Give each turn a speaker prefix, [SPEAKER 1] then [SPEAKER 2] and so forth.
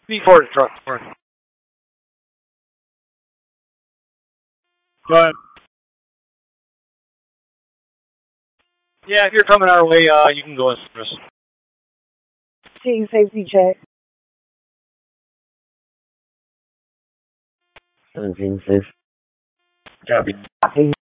[SPEAKER 1] Before the truck. Go ahead. Yeah, if you're coming our way, you can go in service.
[SPEAKER 2] Team safety check.
[SPEAKER 3] 17 safe.
[SPEAKER 1] Copy.